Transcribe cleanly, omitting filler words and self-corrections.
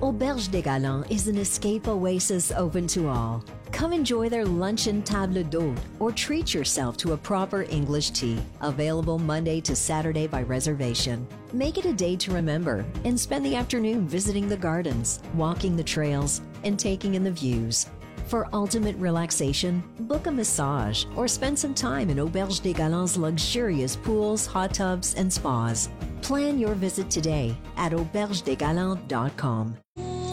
Auberge des Galants is an escape oasis open to all. Come enjoy their luncheon table d'hôte or treat yourself to a proper English tea, available Monday to Saturday by reservation. Make it a day to remember and spend the afternoon visiting the gardens, walking the trails, and taking in the views. For ultimate relaxation, book a massage or spend some time in Auberge des Galants' luxurious pools, hot tubs, and spas. Plan your visit today at aubergedesgalants.com.